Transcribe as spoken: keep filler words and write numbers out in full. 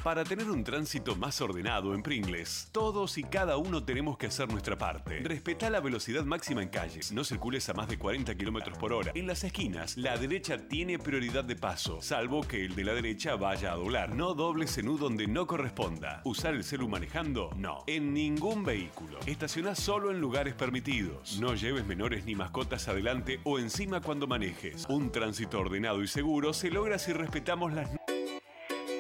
Para tener un tránsito más ordenado en Pringles, todos y cada uno tenemos que hacer nuestra parte. Respetá la velocidad máxima en calles. No circules a más de cuarenta kilómetros por hora. En las esquinas, la derecha tiene prioridad de paso, salvo que el de la derecha vaya a doblar. No dobles en U donde no corresponda. ¿Usar el celu manejando? No. En ningún vehículo. Estacioná solo en lugares permitidos. No lleves menores ni mascotas adelante o encima cuando manejes. Un tránsito ordenado y seguro se logra si respetamos las